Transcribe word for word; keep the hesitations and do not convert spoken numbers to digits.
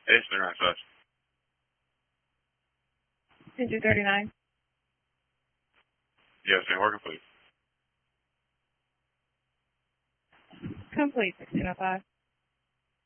It's been right first. Ten two thirty nine. Yes, been working, please. Complete sixteen oh five.